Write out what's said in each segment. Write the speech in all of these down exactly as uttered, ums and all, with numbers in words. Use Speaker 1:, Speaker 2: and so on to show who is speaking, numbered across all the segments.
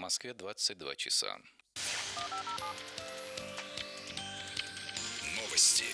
Speaker 1: Москве двадцать два часа.
Speaker 2: Новости.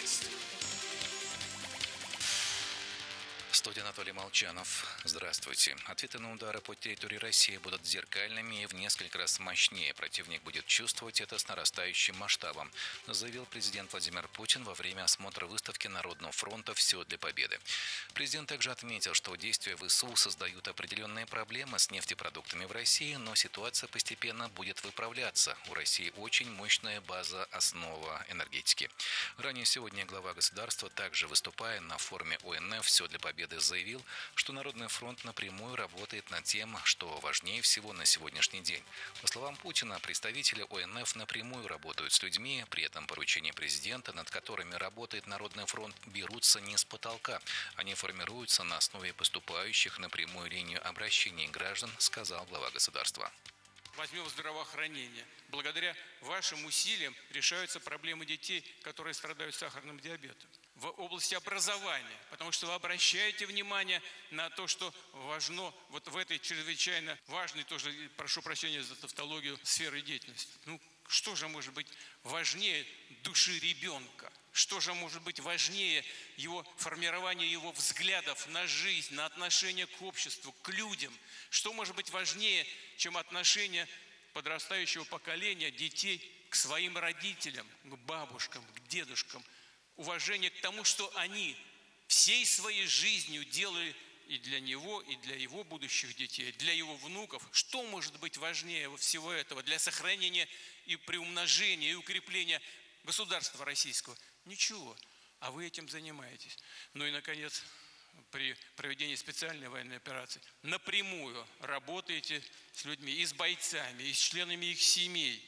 Speaker 1: Студия Анатолий Молчанов. Здравствуйте. Ответы на удары по территории России будут зеркальными и в несколько раз мощнее. Противник будет чувствовать это с нарастающим масштабом, заявил президент Владимир Путин во время осмотра выставки Народного фронта «Все для победы». Президент также отметил, что действия ВСУ создают определенные проблемы с нефтепродуктами в России, но ситуация постепенно будет выправляться. У России очень мощная база, основа энергетики. Ранее сегодня глава государства, также выступая на форуме О Н Ф «Все для победы», заявил, что Народный фронт напрямую работает над тем, что важнее всего на сегодняшний день. По словам Путина, представители О Н Ф напрямую работают с людьми, при этом поручения президента, над которыми работает Народный фронт, берутся не с потолка. Они формируются на основе поступающих на прямую линию обращений граждан, сказал глава государства.
Speaker 3: Возьмем здравоохранение. Благодаря вашим усилиям решаются проблемы детей, которые страдают сахарным диабетом. В области образования, потому что вы обращаете внимание на то, что важно вот в этой чрезвычайно важной, тоже прошу прощения за тавтологию, сферы деятельности. Ну, что же может быть важнее души ребенка? Что же может быть важнее его формирования его взглядов на жизнь, на отношение к обществу, к людям? Что может быть важнее, чем отношение подрастающего поколения детей к своим родителям, к бабушкам, к дедушкам? Уважение к тому, что они всей своей жизнью делали и для него, и для его будущих детей, для его внуков. Что может быть важнее всего этого для сохранения и приумножения, и укрепления государства российского? Ничего. А вы этим занимаетесь. Ну и, наконец, при проведении специальной военной операции напрямую работаете с людьми, и с бойцами, и с членами их семей.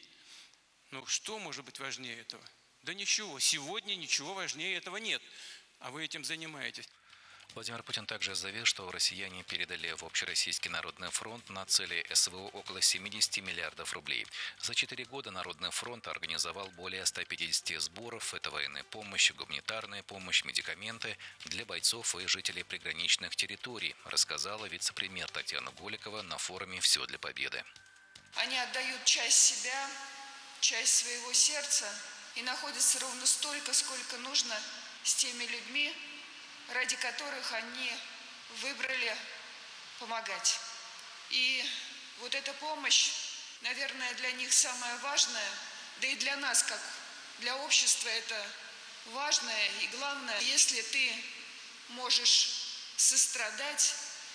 Speaker 3: Ну что может быть важнее этого? Да ничего. Сегодня ничего важнее этого нет. А вы этим занимаетесь.
Speaker 1: Владимир Путин также заявил, что россияне передали в Общероссийский народный фронт на цели С В О около семидесяти миллиардов рублей. За четыре года Народный фронт организовал более ста пятидесяти сборов. Это военная помощь, гуманитарная помощь, медикаменты для бойцов и жителей приграничных территорий, рассказала вице-премьер Татьяна Голикова на форуме «Все для победы».
Speaker 4: Они отдают часть себя, часть своего сердца и находятся ровно столько, сколько нужно с теми людьми, ради которых они выбрали помогать. И вот эта помощь, наверное, для них самая важная, да и для нас, как для общества, это важное и главное. Если ты можешь сострадать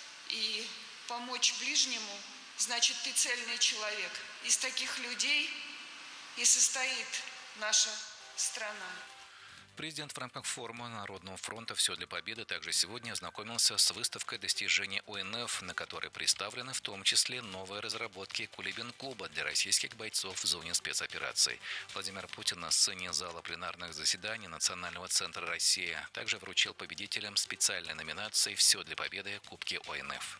Speaker 4: и помочь ближнему, значит, ты цельный человек. Из таких людей и состоит наша страна.
Speaker 1: Президент в рамках форума Народного фронта «Все для победы» также сегодня ознакомился с выставкой достижений О Н Ф, на которой представлены в том числе новые разработки кулибин-клуба для российских бойцов в зоне спецопераций. Владимир Путин на сцене зала пленарных заседаний Национального центра России также вручил победителям специальной номинации «Все для победы» Кубки О Н Ф.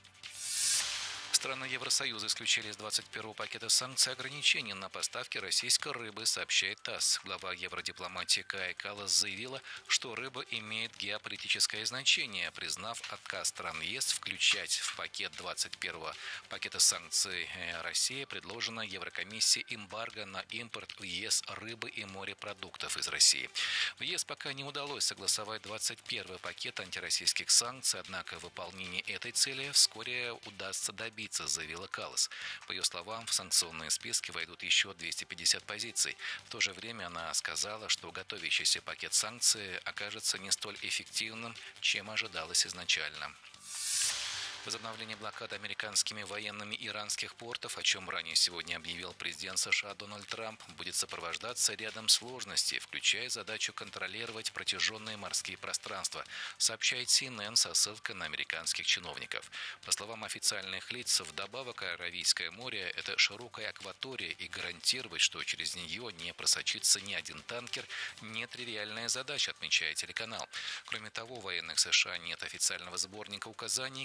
Speaker 1: Страны Евросоюза исключили из двадцать первого пакета санкций ограничений на поставки российской рыбы, сообщает ТАСС. Глава евродипломатии Кая Каллас заявила, что рыба имеет геополитическое значение, признав отказ стран Е С включать в пакет двадцать первого пакета санкций России предложена Еврокомиссии эмбарго на импорт в Е С рыбы и морепродуктов из России. В Е С пока не удалось согласовать двадцать первый пакет антироссийских санкций, однако выполнение этой цели вскоре удастся добиться, заявила Каллас. По ее словам, в санкционные списки войдут еще двести пятьдесят позиций. В то же время она сказала, что готовящийся пакет санкций окажется не столь эффективным, чем ожидалось изначально. Возобновление блокады американскими военными иранских портов, о чем ранее сегодня объявил президент США Дональд Трамп, будет сопровождаться рядом сложностей, включая задачу контролировать протяженные морские пространства, сообщает Си Эн Эн со ссылкой на американских чиновников. По словам официальных лиц, вдобавок Аравийское море – это широкая акватория, и гарантировать, что через нее не просочится ни один танкер – нетривиальная задача, отмечает телеканал. Кроме того, у военных США нет официального сборника указаний, как вести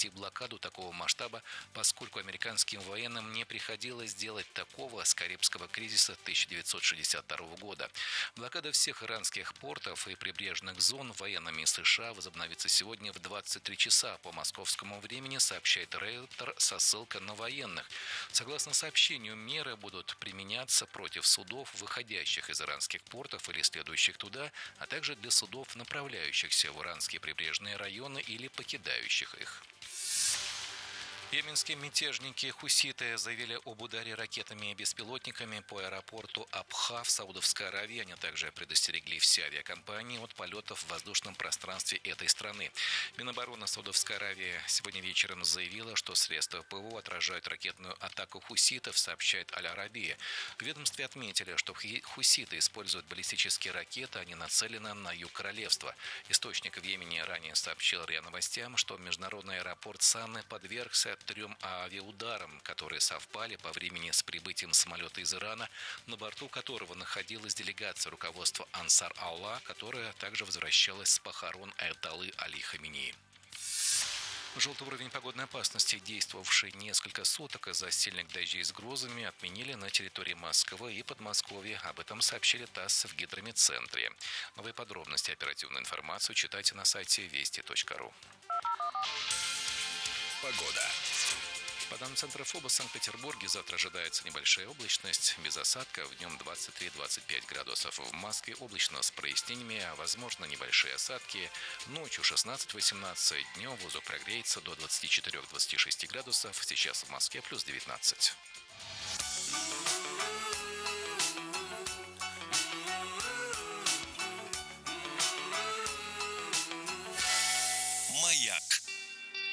Speaker 1: ввести блокаду такого масштаба, поскольку американским военным не приходилось делать такого с Карибского кризиса тысяча девятьсот шестьдесят второго года. Блокада всех иранских портов и прибрежных зон военными США возобновится сегодня в двадцать три часа по московскому времени, сообщает Рейтер со ссылкой на военных. Согласно сообщению, меры будут применяться против судов, выходящих из иранских портов или следующих туда, а также для судов, направляющихся в иранские прибрежные районы или покидающих их. Йеменские мятежники-хуситы заявили об ударе ракетами и беспилотниками по аэропорту Абха в Саудовской Аравии. Они также предостерегли все авиакомпании от полетов в воздушном пространстве этой страны. Минобороны Саудовской Аравии сегодня вечером заявила, что средства ПВО отражают ракетную атаку хуситов, сообщает Аль-Арабия. В ведомстве отметили, что хуситы используют баллистические ракеты, они нацелены на юг королевства. Источник в Йемене ранее сообщил РИА Новостям, что международный аэропорт Саны подвергся трем авиаударам, которые совпали по времени с прибытием самолета из Ирана, на борту которого находилась делегация руководства Ансар Аллах, которая также возвращалась с похорон Аятоллы Али Хаменеи. Желтый уровень погодной опасности, действовавший несколько суток из-за сильных дождей с грозами, отменили на территории Москвы и Подмосковья. Об этом сообщили ТАСС в гидрометцентре. Новые подробности и оперативную информацию читайте на сайте вести точка ру.
Speaker 2: Погода.
Speaker 1: По данным Центра ФОБОС в Санкт-Петербурге завтра ожидается небольшая облачность, без осадков, днем двадцать три — двадцать пять градусов. В Москве облачно с прояснениями, а возможно небольшие осадки. Ночью шестнадцать — восемнадцать, днем воздух прогреется до двадцати четырёх — двадцати шести градусов. Сейчас в Москве плюс девятнадцать.